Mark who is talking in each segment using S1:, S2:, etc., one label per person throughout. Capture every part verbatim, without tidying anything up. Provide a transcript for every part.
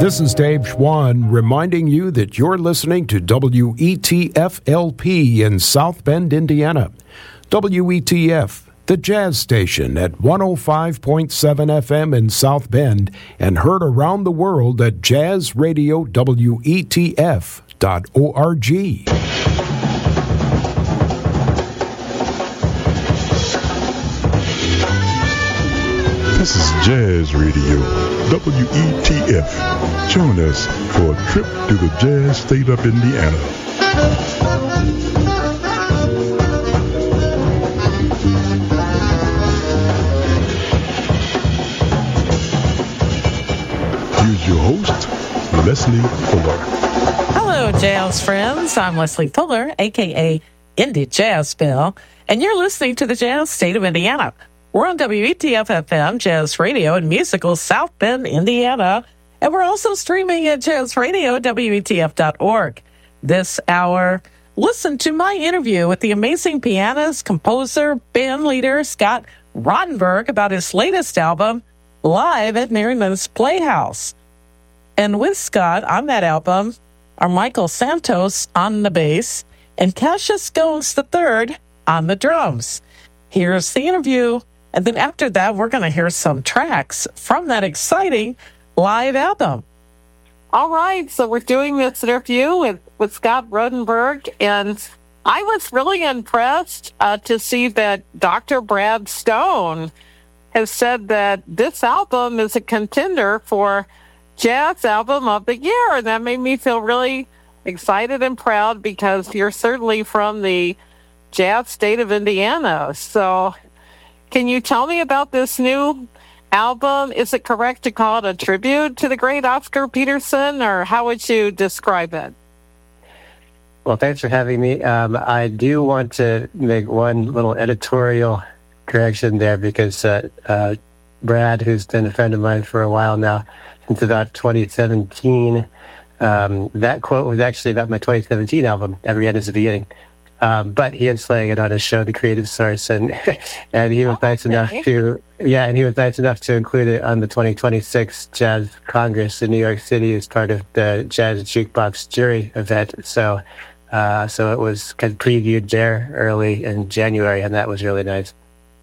S1: This is Dave Schwann reminding you that you're listening to W E T F L P in South Bend, Indiana. W E T F, the jazz station at one oh five point seven F M in South Bend and heard around the world at jazz radio W E T F dot org.
S2: This is Jazz Radio, W E T F. Join us for a trip to the jazz state of Indiana. Here's your host, Leslie Fuller.
S3: Hello, jazz friends. I'm Leslie Fuller, a k a. Indie Jazz Bell, and you're listening to the Jazz State of Indiana. We're on W E T F F M, Jazz Radio, and Musical South Bend, Indiana. And we're also streaming at Jazz Radio, W E T F dot org. This hour, listen to my interview with the amazing pianist, composer, band leader, Scott Rottenberg, about his latest album, Live at Merriman's Playhouse. And with Scott on that album are Michael Santos on the bass and Cassius Goins the third on the drums. Here's the interview. And then after that, we're going to hear some tracks from that exciting live album. All right, so we're doing this interview with, with Scott Rottenberg, and I was really impressed uh, to see that Doctor Brad Stone has said that this album is a contender for Jazz Album of the Year, and that made me feel really excited and proud because you're certainly from the jazz state of Indiana. So can you tell me about this new album? Is it correct to call it a tribute to the great Oscar Peterson, or how would you describe it?
S4: Well, thanks for having me. Um, I do want to make one little editorial correction there because uh, uh, Brad, who's been a friend of mine for a while now, since about twenty seventeen, um, that quote was actually about my twenty seventeen album, Every End is a Beginning. Um, but he is playing it on his show, The Creative Source, and and he was oh, nice okay. enough to yeah, and he was nice enough to include it on the twenty twenty-six Jazz Congress in New York City as part of the Jazz Jukebox Jury event. So, uh, so it was kind of previewed there early in January, and that was really nice.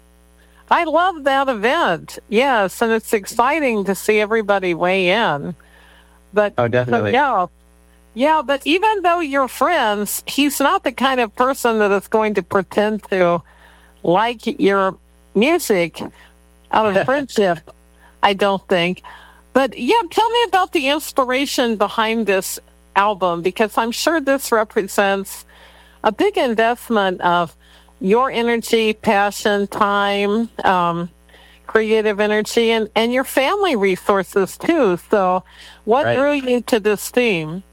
S3: I love that event. Yes, and it's exciting to see everybody weigh in. But
S4: oh, definitely,
S3: but yeah. Yeah, but even though you're friends, he's not the kind of person that is going to pretend to like your music out of friendship, I don't think. But yeah, tell me about the inspiration behind this album, because I'm sure this represents a big investment of your energy, passion, time, um, creative energy, and, and your family resources too. So what
S4: right.
S3: drew you to this theme?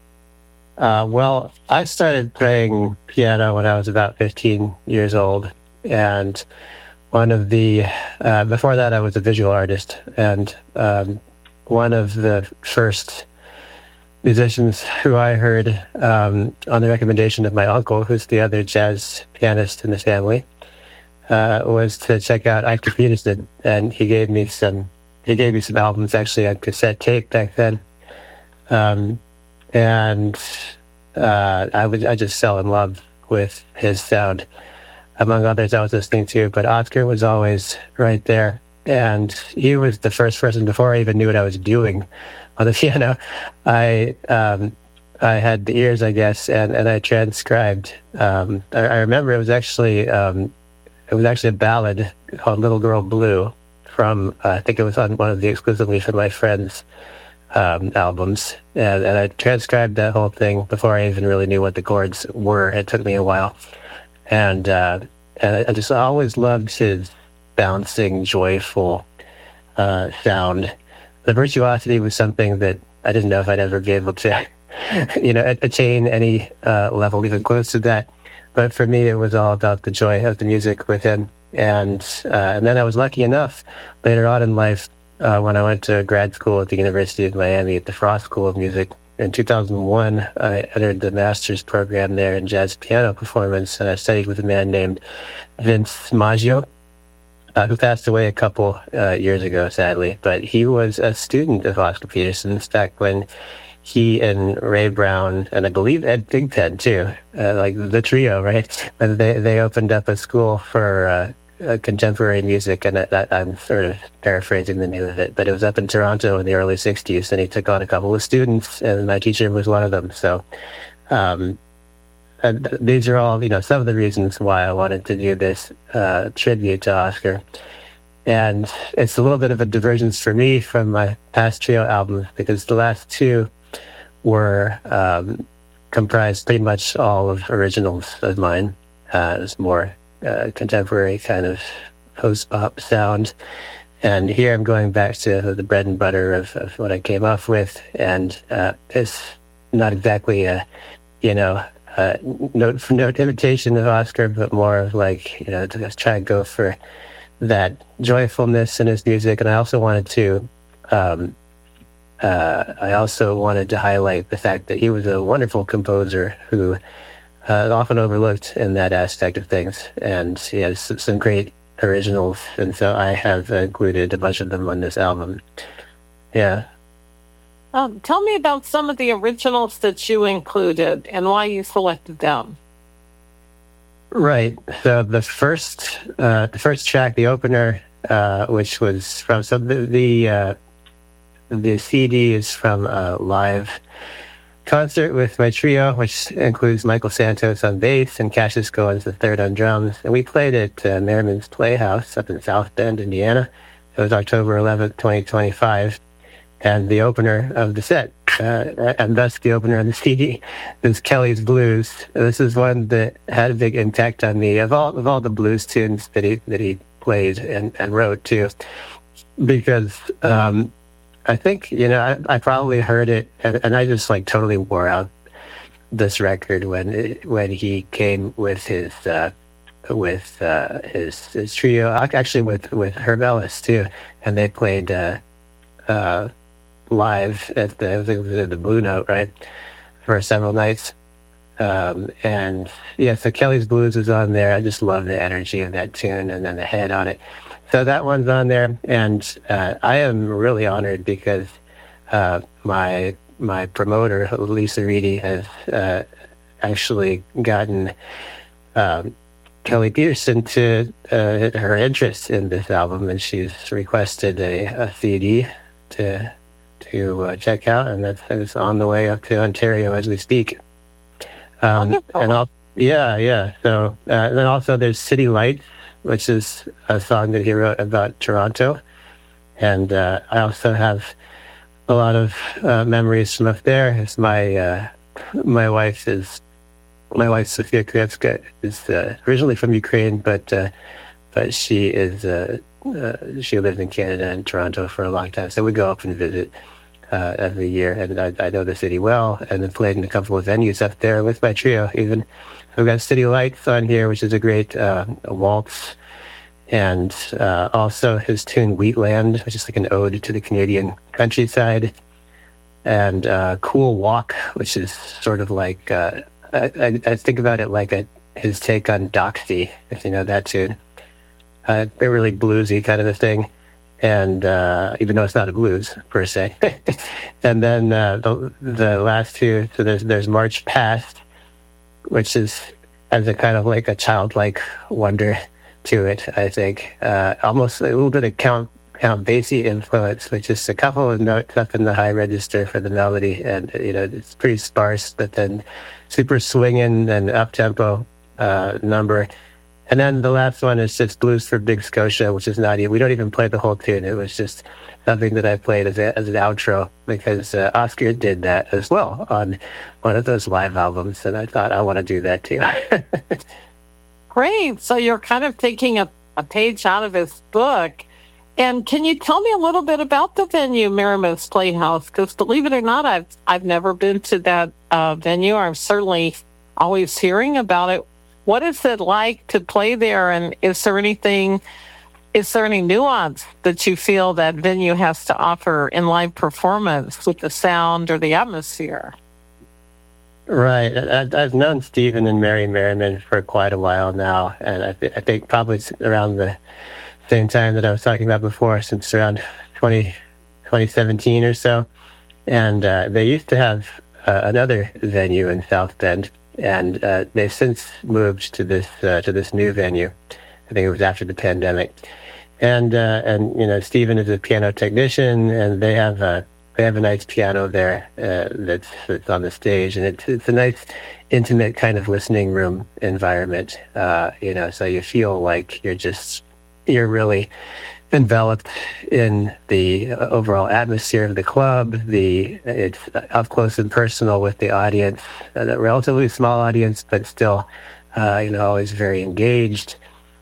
S4: Uh, well, I started playing piano when I was about fifteen years old, and one of the, uh, before that I was a visual artist, and um, one of the first musicians who I heard um, on the recommendation of my uncle, who's the other jazz pianist in the family, uh, was to check out Ike Peterson, and he gave me some, he gave me some albums actually on cassette tape back then. Um, And uh, I would I just fell in love with his sound, among others I was listening to. But Oscar was always right there, and he was the first person before I even knew what I was doing on the piano. I um, I had the ears, I guess, and, and I transcribed. Um, I, I remember it was actually um, it was actually a ballad called "Little Girl Blue" from uh, I think it was on one of the Exclusively for My Friends Um, albums, and, and I transcribed that whole thing before I even really knew what the chords were. It took me a while, and uh, and I just always loved his bouncing, joyful uh, sound. The virtuosity was something that I didn't know if I'd ever be able to, you know, attain any uh, level even close to that. But for me, it was all about the joy of the music with him, and uh, and then I was lucky enough later on in life. Uh, when I went to grad school at the University of Miami at the Frost School of Music in two thousand one, I entered the master's program there in jazz piano performance, and I studied with a man named Vince Maggio, uh, who passed away a couple uh, years ago, sadly. But he was a student of Oscar Peterson's back when he and Ray Brown, and I believe Ed Thigpen too, uh, like the trio, right? And they they opened up a school for uh, uh, contemporary music, and that, that, I'm sort of paraphrasing the name of it, but it was up in Toronto in the early sixties, and he took on a couple of students, and my teacher was one of them. So um, and these are all, you know, some of the reasons why I wanted to do this uh, tribute to Oscar. And it's a little bit of a divergence for me from my past trio albums, because the last two were um, comprised pretty much all of originals of mine. Uh, it was more uh, contemporary kind of post-pop sound. And here I'm going back to the bread and butter of, of what I came up with. And uh, it's not exactly a, you know, uh, note for note imitation of Oscar, but more of like, you know, to just try and go for that joyfulness in his music. And I also wanted to, um, uh, I also wanted to highlight the fact that he was a wonderful composer who uh, often overlooked in that aspect of things. And he has some great originals. And so I have included a bunch of them on this album. Yeah.
S3: Um, tell me about some of the originals that you included and why you selected them.
S4: Right. So the first, uh, the first track, the opener, uh, which was from so the the, uh, the C D is from a live concert with my trio, which includes Michael Santos on bass and Cassius Goins the third on drums, and we played at uh, Merriman's Playhouse up in South Bend, Indiana. It was October eleventh, twenty twenty-five, and the opener of the set. Uh, and thus the opener of the C D is Kelly's Blues. This is one that had a big impact on me of all of all the blues tunes that he that he played and, and wrote too, because um, I think you know I, I probably heard it and, and I just like totally wore out this record when it, when he came with his uh, with uh, his his trio, actually with with Herb Ellis too, and they played. Uh, uh, live at the, the the Blue Note, right, for several nights. Um, and yeah, so Kelly's Blues is on there. I just love the energy of that tune and then the head on it. So that one's on there. And uh, I am really honored because uh, my my promoter, Lisa Reedy, has uh, actually gotten um, Kelly Peterson to uh, her interest in this album, and she's requested a, a C D to to uh, check out, and that's, that's on the way up to Ontario as we speak. Um, and I'll, yeah, yeah. So uh, and then also there's City Lights, which is a song that he wrote about Toronto, and uh, I also have a lot of uh, memories from up there. It's my uh, my wife is my wife Sofia Krevska is uh, originally from Ukraine, but uh, but she is. Uh, Uh, she lived in Canada and Toronto for a long time, so we go up and visit uh, every year, and I, I know the city well, and have played in a couple of venues up there with my trio even. We've got City Lights on here, which is a great uh, waltz, and uh, also his tune Wheatland, which is like an ode to the Canadian countryside, and uh, Cool Walk, which is sort of like, uh, I, I, I think about it like a, his take on Doxy, if you know that tune. Uh, they're really bluesy kind of a thing, and uh, even though it's not a blues per se. And then uh, the the last two, so there's there's March Past, which is has a kind of like a childlike wonder to it. I think uh, almost a little bit of Count Count Basie influence, which is a couple of notes up in the high register for the melody, and you know it's pretty sparse, but then super swinging and up tempo uh, number. And then the last one is just Blues for Big Scotia, which is not even, we don't even play the whole tune. It was just something that I played as, a, as an outro because uh, Oscar did that as well on one of those live albums. And I thought, I want to do that too.
S3: Great. So you're kind of taking a, a page out of his book. And can you tell me a little bit about the venue, Merriman's Playhouse? Because believe it or not, I've, I've never been to that uh, venue. I'm certainly always hearing about it. What is it like to play there, and is there anything, is there any nuance that you feel that venue has to offer in live performance with the sound or the atmosphere?
S4: Right. I, I've known Stephen and Mary Merriman for quite a while now, and I, th- I think probably around the same time that I was talking about before, since around twenty, twenty seventeen or so. And uh, they used to have uh, another venue in South Bend, and uh, they've since moved to this uh, to this new venue. I think it was after the pandemic. And uh, and you know, Stephen is a piano technician, and they have a they have a nice piano there uh, that's, that's on the stage, and it's it's a nice, intimate kind of listening room environment. Uh, you know, so you feel like you're just you're really enveloped in the overall atmosphere of the club. The it's up close and personal with the audience, a relatively small audience, but still, uh, you know, always very engaged.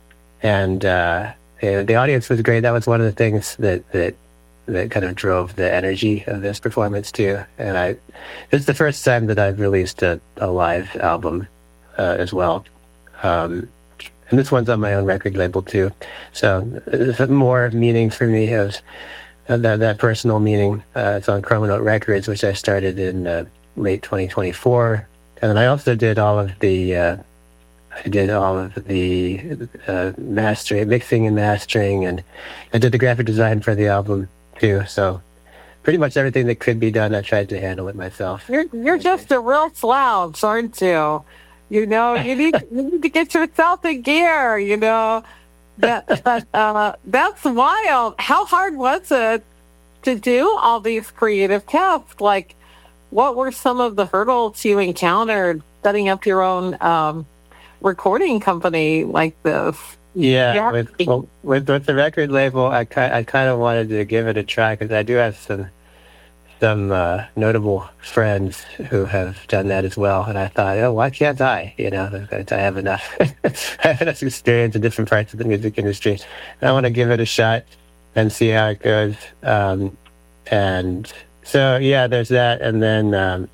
S4: And uh, the audience was great. That was one of the things that that that kind of drove the energy of this performance too. And I, it's the first time that I've released a, a live album uh, as well. Um, And this one's on my own record label too, so it's more meaning for me of uh, that that personal meaning. Uh, it's on Chromonote Records, which I started in uh, late twenty twenty-four, and then I also did all of the uh, I did all of the uh, mastering, mixing and mastering, and I did the graphic design for the album too. So pretty much everything that could be done, I tried to handle it myself.
S3: You're you're just a real slouch, aren't you? You know, you need, you need to get yourself in gear, you know. That, but, uh, that's wild. How hard was it to do all these creative tasks? Like, what were some of the hurdles you encountered setting up your own um, recording company like this?
S4: Yeah, yeah. With, well, with with the record label, I, I kind of wanted to give it a try, because I do have some some uh, notable friends who have done that as well. And I thought, oh, why can't I? You know, I have enough, I have enough experience in different parts of the music industry. I want to give it a shot and see how it goes. Um, and so, yeah, there's that. And then, um,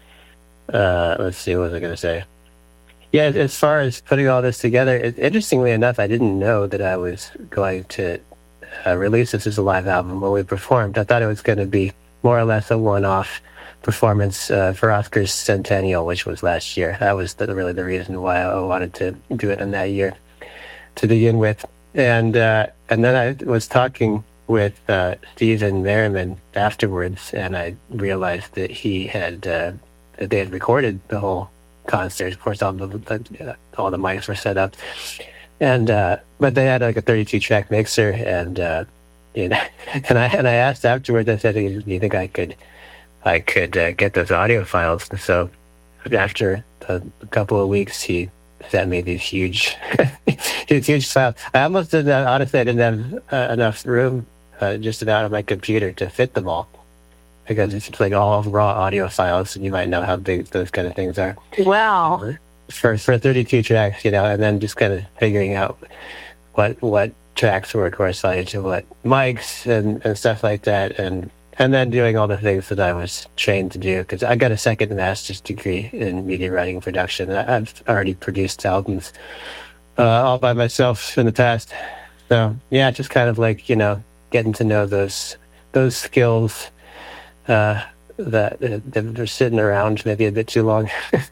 S4: uh, let's see, what was I going to say? Yeah, as far as putting all this together, it, interestingly enough, I didn't know that I was going to uh, release this as a live album when we performed. I thought it was going to be more or less a one-off performance uh, for Oscar's Centennial, which was last year. That was the, really the reason why I wanted to do it in that year to begin with. And uh, and then I was talking with uh, Stephen Merriman afterwards, and I realized that he had uh, that they had recorded the whole concert. Of course, all the, the all the mics were set up, and uh, but they had like a thirty-two track mixer, and uh, you know, and I and I asked afterwards. I said, "Do you think I could, I could uh, get those audio files?" And so after a, a couple of weeks, he sent me these huge, these huge files. I almost didn't. Honestly, I didn't have uh, enough room uh, just about on my computer to fit them all, because it's like all raw audio files, and you might know how big those kind of things are.
S3: Wow.
S4: For for thirty-two tracks, you know, and then just kind of figuring out what what tracks were corresponding to what mics and, and stuff like that, and and then doing all the things that I was trained to do, because I got a second master's degree in media writing and production. I, I've already produced albums uh, all by myself in the past. So yeah, just kind of like, you know, getting to know those those skills uh, that, that are sitting around maybe a bit too long.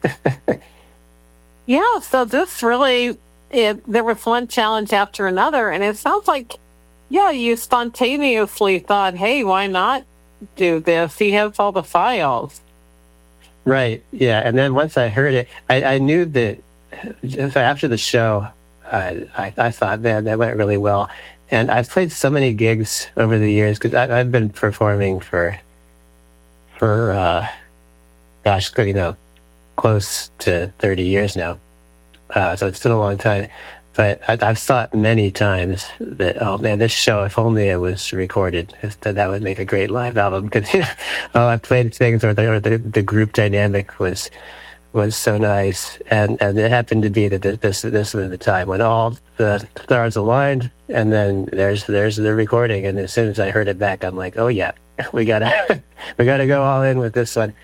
S3: Yeah, so this really, it, there was one challenge after another, and it sounds like, yeah, you spontaneously thought, hey, why not do this? He has all the files.
S4: Right, yeah, and then once I heard it, I, I knew that after the show, I, I, I thought, man, that went really well. And I've played so many gigs over the years, because I've been performing for, for uh, gosh, you know, close to thirty years now. Uh, so it's been a long time. But I, I've thought many times that, oh man, this show, if only it was recorded, that that would make a great live album. Because, you know, oh, I played things where the, or the, the group dynamic was was so nice. And, and it happened to be that this this was the time when all the stars aligned, and then there's there's the recording. And as soon as I heard it back, I'm like, oh yeah, we gotta we gotta go all in with this one.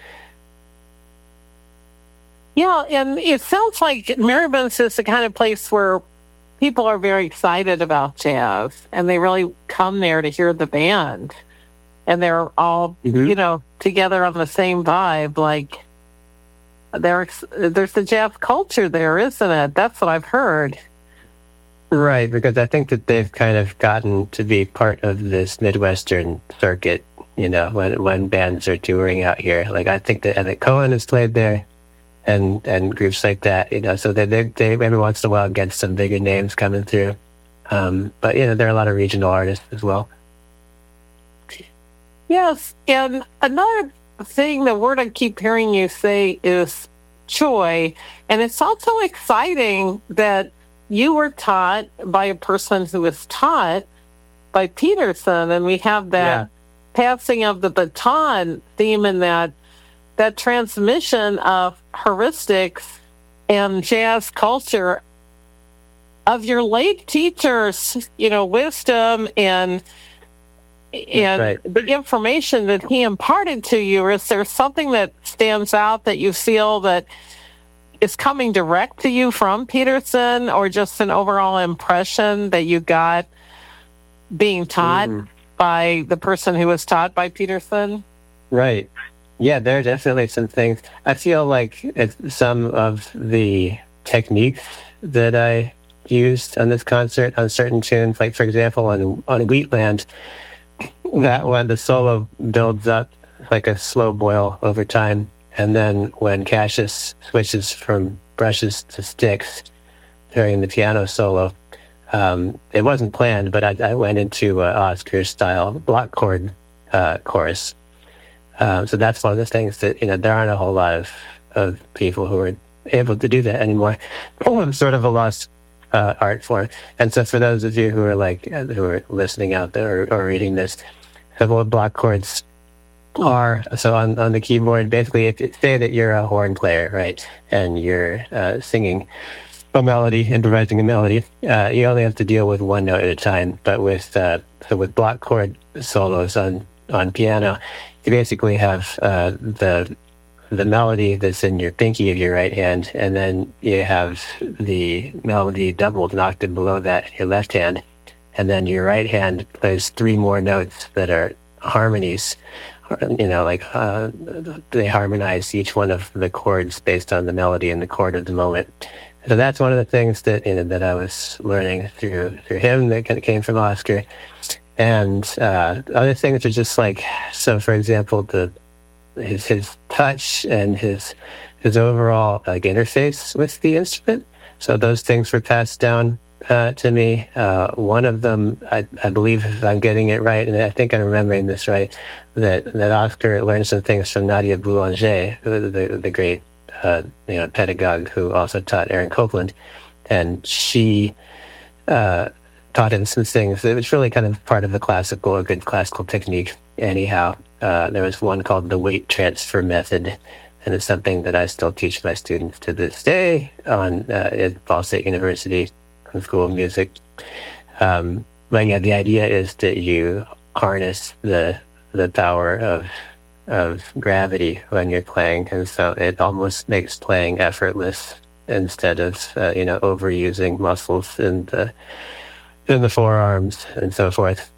S3: Yeah, and it sounds like Merriman's is the kind of place where people are very excited about jazz, and they really come there to hear the band, and they're all, mm-hmm. you know, together on the same vibe. Like, there's there's the jazz culture there, isn't it? That's what I've heard.
S4: Right, because I think that they've kind of gotten to be part of this Midwestern circuit, you know, when when bands are touring out here. Like, I think that Emmett Cohen has played there, and and groups like that, you know, so they, they, they every once in a while get some bigger names coming through. Um, but, you know, there are a lot of regional artists as well.
S5: Yes, and another thing, the word I keep hearing you say is joy, and it's also exciting that you were taught by a person who was taught by Peterson, and we have that yeah. passing of the baton theme in that, that transmission of heuristics and jazz culture of your late teacher's, you know, wisdom and and right. the information that he imparted to you. Is there something that stands out that you feel that is coming direct to you from Peterson, or just an overall impression that you got being taught mm. by the person who was taught by Peterson?
S4: Right. Yeah, there are definitely some things. I feel like it's some of the techniques that I used on this concert on certain tunes, like, for example, on, on Wheatland, that when the solo builds up like a slow boil over time, and then when Cassius switches from brushes to sticks during the piano solo, um, it wasn't planned, but I, I went into uh, Oscar's style block chord uh, chorus. Um, so that's one of the things that, you know, there aren't a whole lot of, of people who are able to do that anymore. It's sort of a lost uh, art form. And so for those of you who are like, who are listening out there or, or reading this, what block chords are, so on, on the keyboard, basically, if you say that you're a horn player, right, and you're uh, singing a melody, improvising a melody, uh, you only have to deal with one note at a time. But with uh, so with block chord solos on, on piano, you basically have uh, the the melody that's in your pinky of your right hand, and then you have the melody doubled an octave below that in your left hand, and then your right hand plays three more notes that are harmonies. You know, like uh, they harmonize each one of the chords based on the melody and the chord of the moment. So that's one of the things that, you know, that I was learning through through him that came from Oscar. And uh, other things are just like, so for example, the his his touch and his his overall like interface with the instrument. So those things were passed down uh, to me. Uh, one of them, I, I believe, if I'm getting it right, and I think I'm remembering this right, that that Oscar learned some things from Nadia Boulanger, the the, the great uh, you know pedagogue who also taught Aaron Copland, and she uh, taught him some things. It was really kind of part of the classical, a good classical technique. Anyhow, uh, there was one called the weight transfer method, and it's something that I still teach my students to this day on uh, at Ball State University School of Music. Um, but yeah, the idea is that you harness the the power of of gravity when you're playing, and so it almost makes playing effortless instead of uh, you know overusing muscles in the in the forearms and so forth.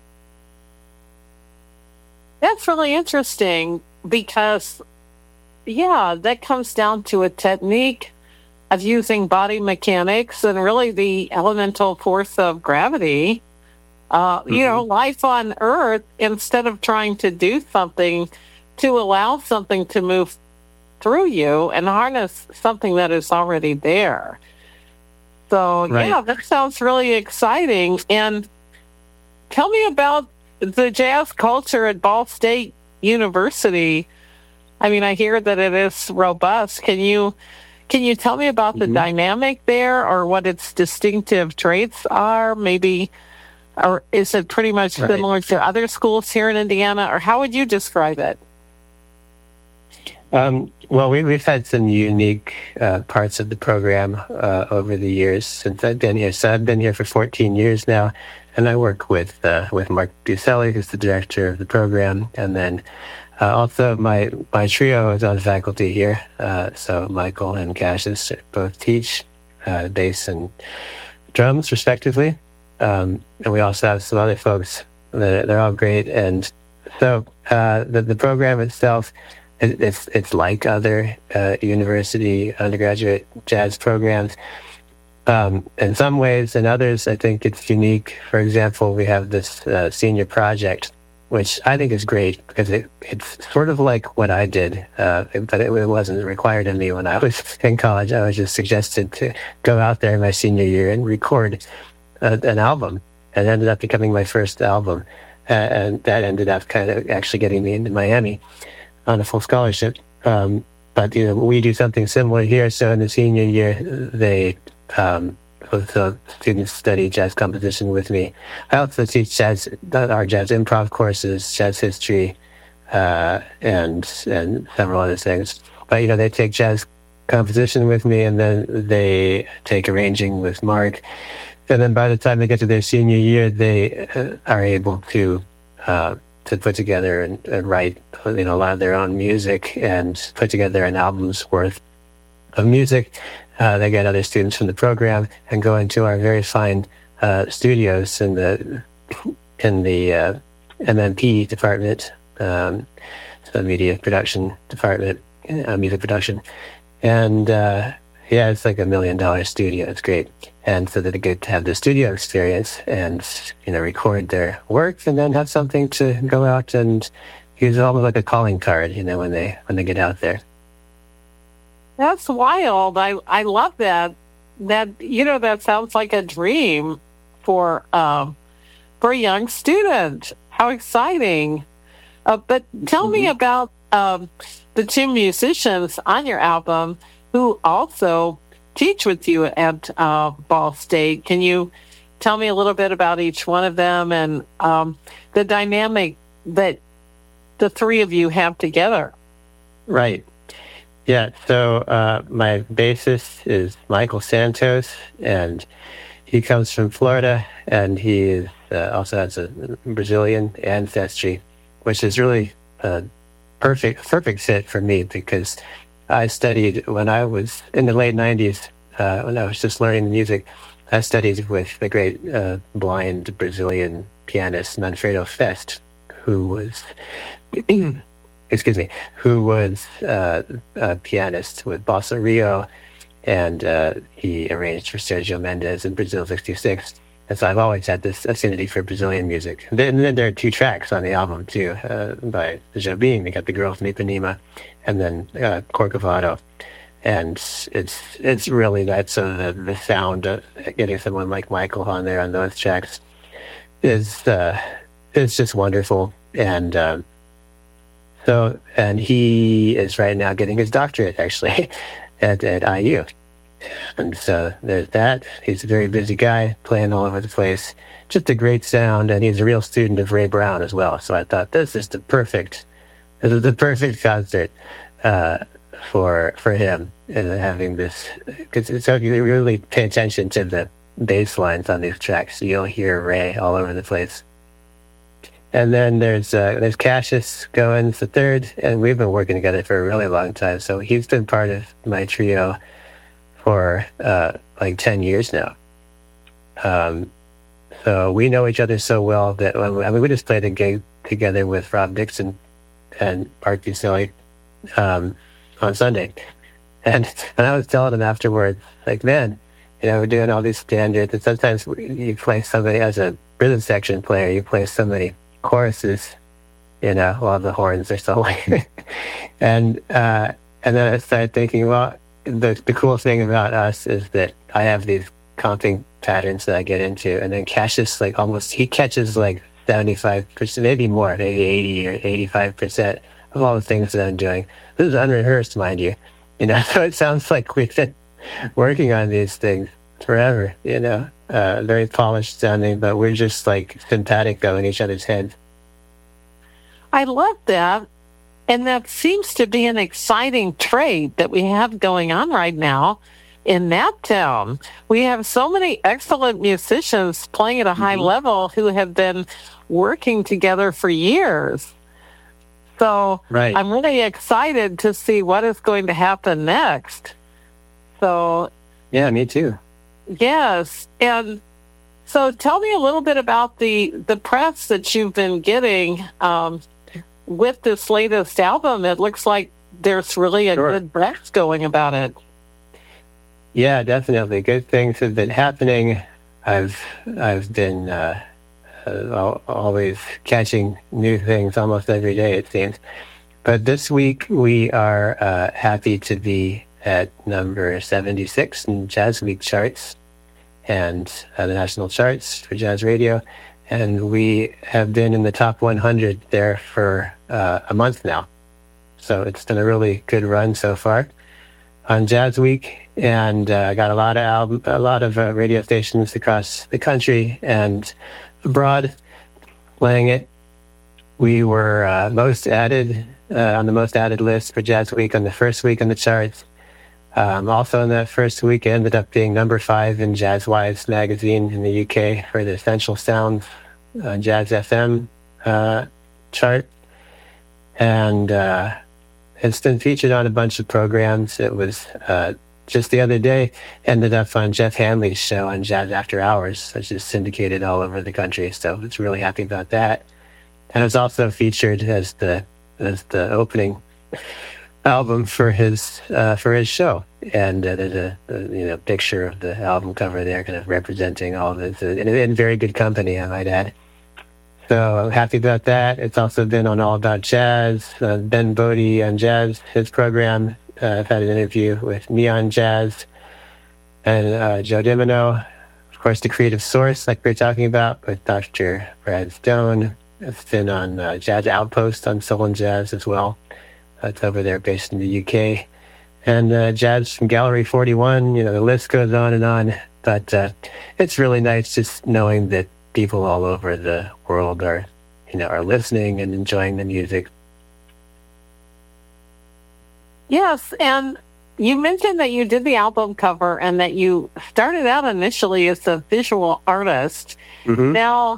S5: That's really interesting because, yeah, that comes down to a technique of using body mechanics and really the elemental force of gravity. Uh, mm-hmm. You know, life on Earth, instead of trying to do something to allow something to move through you and harness something that is already there. So, right. yeah, that sounds really exciting. And tell me about the jazz culture at Ball State University. I mean, I hear that it is robust. Can you can you tell me about the mm-hmm. dynamic there, or what its distinctive traits are? Maybe, or is it pretty much right. similar to other schools here in Indiana, or how would you describe it?
S4: Um, well, we, we've had some unique uh, parts of the program uh, over the years since I've been here. So I've been here for fourteen years now, and I work with uh, with Mark Buselli, who's the director of the program, and then uh, also my my trio is on faculty here. Uh, so Michael and Cassius both teach uh, bass and drums, respectively, um, and we also have some other folks that they're all great. And so uh, the the program itself, It's it's like other uh, university undergraduate jazz programs. Um, in some ways, in others, I think it's unique. For example, we have this uh, senior project, which I think is great because it, it's sort of like what I did, uh, but it, it wasn't required of me when I was in college. I was just suggested to go out there in my senior year and record uh, an album, and it ended up becoming my first album. Uh, and that ended up kind of actually getting me into Miami on a full scholarship. Um, but, you know, we do something similar here. So in the senior year, they... Um, so students study jazz composition with me. I also teach jazz, our jazz improv courses, jazz history, uh, and and several other things. But you know, they take jazz composition with me, and then they take arranging with Mark. And then by the time they get to their senior year, they uh, are able to uh, to put together and, and write, you know, a lot of their own music and put together an album's worth of music. Uh, they get other students from the program and go into our very fine uh, studios in the in the uh, M M P department, um, so media production department, uh, music production, and uh, yeah, it's like a million dollar studio. It's great, and so they get to have the studio experience and you know record their work and then have something to go out and use, almost like a calling card, you know, when they when they get out there.
S5: That's wild. I, I love that. That, you know, that sounds like a dream for um, for a young student. How exciting. Uh, but tell mm-hmm. me about um, the two musicians on your album who also teach with you at uh, Ball State. Can you tell me a little bit about each one of them and um, the dynamic that the three of you have together?
S4: Right. Yeah, so uh, my bassist is Michael Santos, and he comes from Florida, and he is, uh, also has a Brazilian ancestry, which is really a perfect perfect fit for me because I studied when I was in the late nineties, uh, when I was just learning music, I studied with the great uh, blind Brazilian pianist Manfredo Fest, who was... excuse me, who was uh, a pianist with Bossa Rio, and uh, he arranged for Sergio Mendes in Brazil sixty-six. And so I've always had this affinity for Brazilian music. And then, and then there are two tracks on the album, too, uh, by Jobim. They got The Girl from Ipanema, and then uh, Corcovado. And it's it's really that, so the, the sound, uh, getting someone like Michael on there on those tracks is, uh, is just wonderful. And... Uh, So, and he is right now getting his doctorate, actually, at, at I U. And so there's that. He's a very busy guy, playing all over the place. Just a great sound, and he's a real student of Ray Brown as well. So I thought, this is the perfect, this is the perfect concert uh, for for him, and having this, because so you really pay attention to the bass lines on these tracks, so you'll hear Ray all over the place. And then there's uh, there's Cassius Goins the third, and we've been working together for a really long time. So he's been part of my trio for uh, like ten years now. Um, so we know each other so well that I mean we just played a gig together with Rob Dixon and Art Busoli um, on Sunday, and and I was telling him afterwards, like, man, you know, we're doing all these standards, and sometimes you play somebody as a rhythm section player, you play somebody choruses, you know, while the horns are soloing. and uh, and then I started thinking, well, the the cool thing about us is that I have these comping patterns that I get into, and then Cassius, like, almost, he catches like seventy-five percent, maybe more, maybe eighty or eighty-five percent of all the things that I'm doing. This is unrehearsed, mind you. You know, so it sounds like we've been working on these things forever, you know. Uh, very polished sounding, but we're just like simpatico in each other's heads.
S5: I love that. And that seems to be an exciting trait that we have going on right now in Naptown. We have so many excellent musicians playing at a high mm-hmm. level who have been working together for years. So right. I'm really excited to see what is going to happen next. So
S4: yeah, me too.
S5: Yes. And so tell me a little bit about the, the press that you've been getting um, with this latest album. It looks like there's really a sure. good press going about it.
S4: Yeah, definitely. Good things have been happening. I've I've been uh, uh, always catching new things almost every day, it seems. But this week we are uh, happy to be at number seventy-six in Jazz Week charts and uh, the national charts for jazz radio. And we have been in the top one hundred there for uh, a month now. So it's been a really good run so far on Jazz Week. And I uh, got a lot of album, a lot of uh, radio stations across the country and abroad playing it. We were uh, most added uh, on the most added list for Jazz Week on the first week on the charts. Um, also in that first week, it ended up being number five in Jazz Wives magazine in the U K for the Essential Sounds uh, Jazz F M uh, chart. And uh, it's been featured on a bunch of programs. It was uh, just the other day, ended up on Jeff Hanley's show on Jazz After Hours, which is syndicated all over the country. So it's really happy about that. And it was also featured as the as the opening album for his uh, for his show. And uh, there's a, a you know picture of the album cover there, kind of representing all of it, so, in, in very good company, I might add. So I'm happy about that. It's also been on All About Jazz. Uh, Ben Bodie on Jazz, his program. Uh, I've had an interview with me on Jazz and uh, Joe Dimino. Of course, The Creative Source, like we were talking about, with Doctor Brad Stone. It's been on uh, Jazz Outpost on Soul and Jazz as well. It's over there based in the U K. And uh, Jazz from Gallery forty-one, you know, the list goes on and on. But uh, it's really nice just knowing that people all over the world are, you know, are listening and enjoying the music.
S5: Yes, and you mentioned that you did the album cover and that you started out initially as a visual artist.
S4: Mm-hmm.
S5: Now,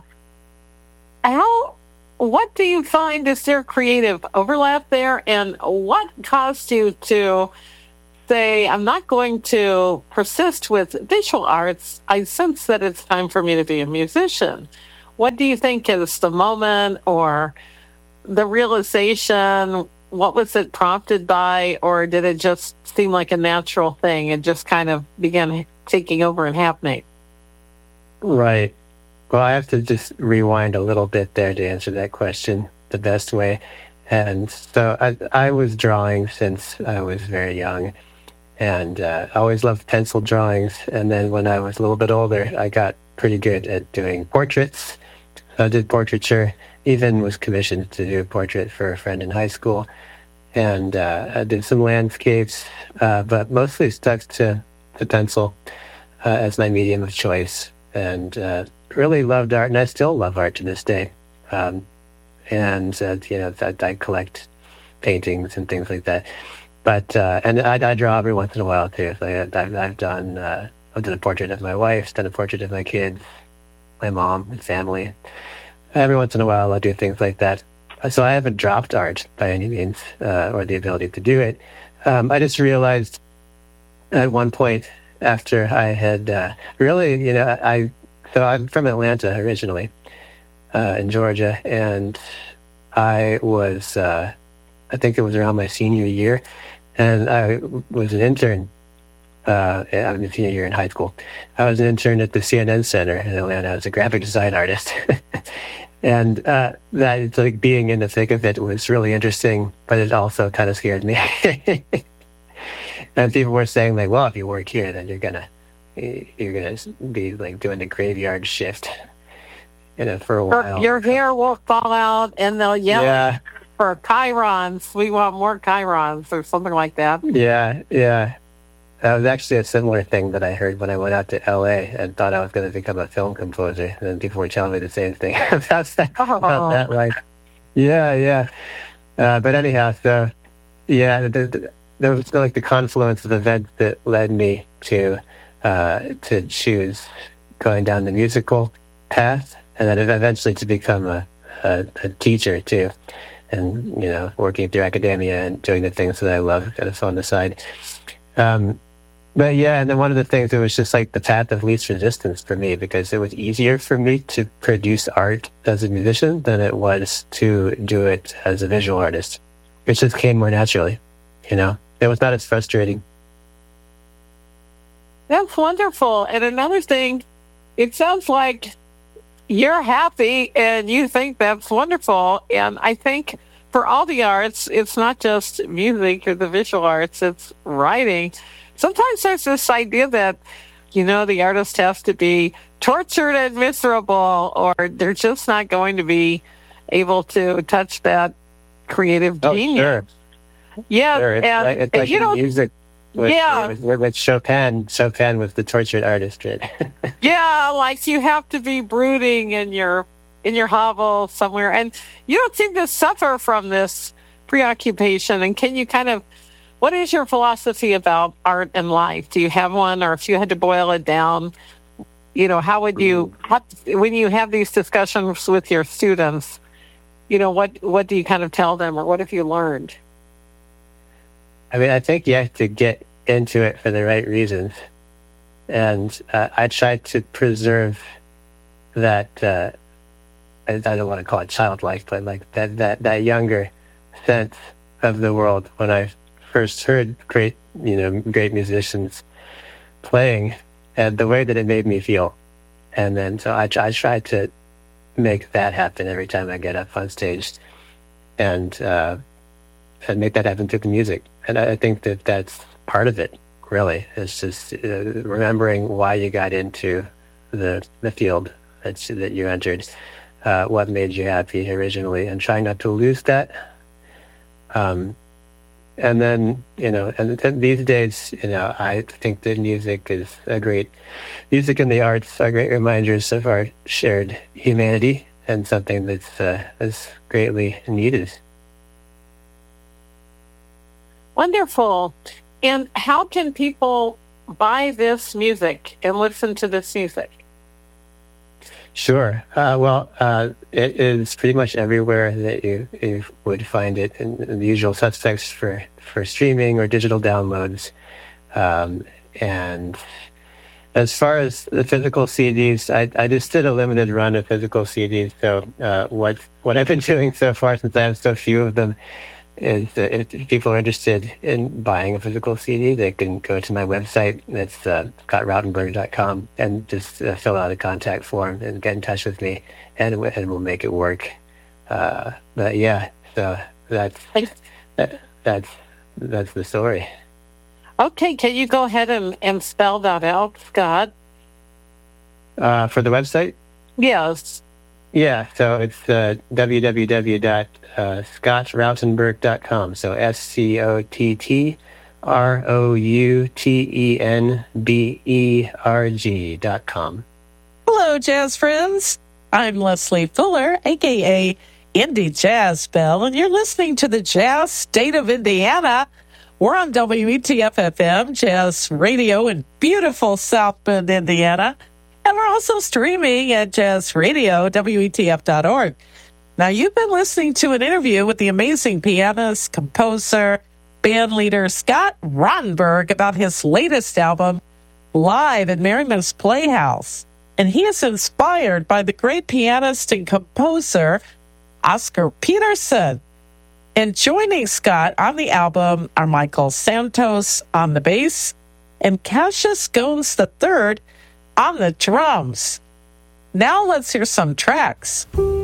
S5: how, what do you find is there creative overlap there, and what caused you to say, I'm not going to persist with visual arts, I sense that it's time for me to be a musician? What do you think is the moment or the realization? What was it prompted by, or did it just seem like a natural thing and just kind of began taking over and happening?
S4: Right. Well, I have to just rewind a little bit there to answer that question the best way. And so I, I was drawing since I was very young, and uh, I always loved pencil drawings. And then when I was a little bit older, I got pretty good at doing portraits. I did portraiture, even was commissioned to do a portrait for a friend in high school. And uh, I did some landscapes, uh, but mostly stuck to the pencil uh, as my medium of choice. And uh, really loved art, and I still love art to this day. Um, and, uh, you know, I, I collect paintings and things like that. But, uh, and I, I draw every once in a while, too. So I, I've, I've done, uh, I've done a portrait of my wife, done a portrait of my kids, my mom and family. Every once in a while, I'll do things like that. So I haven't dropped art by any means, uh, or the ability to do it. Um, I just realized at one point after I had uh, really, you know, I, so I'm from Atlanta originally, uh, in Georgia, and I was, uh, I think it was around my senior year, and I was an intern. Uh, I'm a senior year in high school. I was an intern at the C N N Center in Atlanta. I was a graphic design artist. And uh, that, it's like being in the thick of it was really interesting, but it also kind of scared me. And people were saying, like, well, if you work here, then you're gonna you're gonna be like doing the graveyard shift, you know, for a while.
S5: Your hair will fall out, and they'll yell
S4: yeah.
S5: for chyrons. We want more chyrons, or something like that.
S4: Yeah, yeah. That was actually a similar thing that I heard when I went out to L A and thought I was going to become a film composer. And then people were telling me the same thing about that,
S5: oh.
S4: about that life. Yeah, yeah. Uh, but anyhow, so, yeah, the, the, there was like the confluence of events that led me to uh, to choose going down the musical path, and then eventually to become a, a, a teacher, too. And, you know, working through academia and doing the things that I love kind of on the side. Um, But yeah, and then one of the things, it was just like the path of least resistance for me, because it was easier for me to produce art as a musician than it was to do it as a visual artist. It just came more naturally, you know? It was not as frustrating.
S5: That's wonderful. And another thing, it sounds like you're happy and you think that's wonderful. And I think for all the arts, it's not just music or the visual arts, it's writing. Sometimes there's this idea that, you know, the artist has to be tortured and miserable, or they're just not going to be able to touch that creative
S4: Oh,
S5: genius.
S4: sure.
S5: Yeah,
S4: Sure. It's
S5: and
S4: like, it's like
S5: you
S4: in
S5: know,
S4: music with,
S5: yeah.
S4: with, with Chopin. Chopin was the tortured artist, right?
S5: yeah, like you have to be brooding in your in your hovel somewhere, and you don't seem to suffer from this preoccupation. And can you kind of, what is your philosophy about art and life? Do you have one, or if you had to boil it down, you know, how would you, how, when you have these discussions with your students, you know, what what do you kind of tell them, or what have you learned?
S4: I mean, I think you have to get into it for the right reasons. And uh, I tried to preserve that, uh, I, I don't want to call it childlike, but like that, that, that younger sense of the world when I first heard great, you know, great musicians playing, and the way that it made me feel. And then, so I, I tried to make that happen every time I get up on stage, and, uh, and make that happen through the music. And I think that that's part of it, really. It's just uh, remembering why you got into the the field that you, that you entered, uh, what made you happy originally, and trying not to lose that. Um, and then, you know, and th- these days, you know, I think that music is a great, music and the arts are great reminders of our shared humanity, and something that's uh, is greatly needed.
S5: Wonderful. And how can people buy this music and listen to this music?
S4: Sure. Uh, well, uh, it is pretty much everywhere that you, you would find it, in, in the usual suspects for, for streaming or digital downloads. Um, and as far as the physical C Ds, I, I just did a limited run of physical C Ds. So uh, what what I've been doing so far, since I have so few of them, is uh, if people are interested in buying a physical C D, they can go to my website. That's uh, scott rautenberg dot com, and just uh, fill out a contact form and get in touch with me, and, and we'll make it work. Uh, but yeah, so that's that, that's that's the story.
S5: Okay, can you go ahead and, and spell that out, Scott?
S4: Uh, for the website?
S5: Yes.
S4: Yeah, so it's uh, w w w dot scott rautenberg dot com. So S C O T T R O U T E N B E R G dot com.
S3: Hello, jazz friends. I'm Leslie Fuller, a k a. Indie Jazz Bell, and you're listening to the Jazz State of Indiana. We're on W E T F F M, Jazz Radio in beautiful South Bend, Indiana. And we're also streaming at jazz radio, W E T F dot org. Now, you've been listening to an interview with the amazing pianist, composer, band leader Scott Rautenberg about his latest album, Live at Merriman's Playhouse. And he is inspired by the great pianist and composer, Oscar Peterson. And joining Scott on the album are Michael Santos on the bass and Cassius Goins the third on the drums. Now let's hear some tracks.